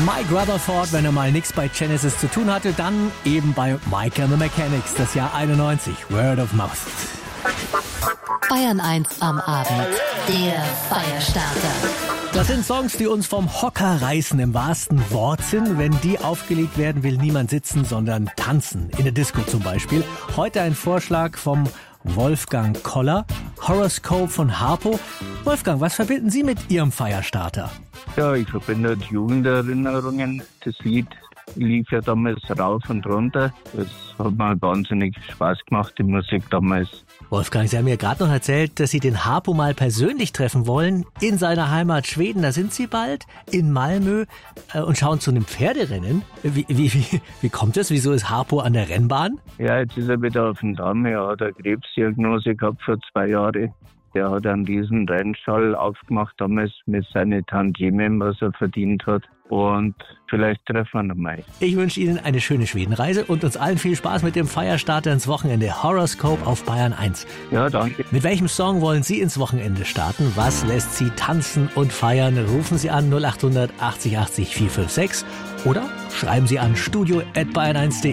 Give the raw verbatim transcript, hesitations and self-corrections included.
Mike Rutherford, wenn er mal nichts bei Genesis zu tun hatte, dann eben bei Mike and the Mechanics, das Jahr einundneunzig, Word of Mouth. Bayern eins am Abend, der Feierstarter. Das sind Songs, die uns vom Hocker reißen, im wahrsten Wortsinn. Wenn die aufgelegt werden, will niemand sitzen, sondern tanzen. In der Disco zum Beispiel. Heute ein Vorschlag vom Wolfgang Koller, Horoscope von Harpo. Wolfgang, was verbinden Sie mit Ihrem Feierstarter? Ja, ich verbinde Jugenderinnerungen. Das Lied lief ja damals rauf und runter. Das hat mir wahnsinnig Spaß gemacht, die Musik damals. Wolfgang, Sie haben mir gerade noch erzählt, dass Sie den Harpo mal persönlich treffen wollen. In seiner Heimat Schweden, da sind Sie bald, in Malmö, äh, und schauen zu einem Pferderennen. Wie, wie, wie, wie kommt das? Wieso ist Harpo an der Rennbahn? Ja, jetzt ist er wieder auf dem Damm. Er hat eine Krebsdiagnose gehabt vor zwei Jahren. Der hat einen riesen Rennstall aufgemacht, damals mit seinen Tantiemen, was er verdient hat. Und vielleicht treffen wir noch mal. Ich wünsche Ihnen eine schöne Schwedenreise und uns allen viel Spaß mit dem Feierstarter ins Wochenende. Horoscope auf Bayern eins. Ja, danke. Mit welchem Song wollen Sie ins Wochenende starten? Was lässt Sie tanzen und feiern? Rufen Sie an null acht hundert achtzig achtzig vier fünf sechs oder schreiben Sie an studio at bayern eins punkt de.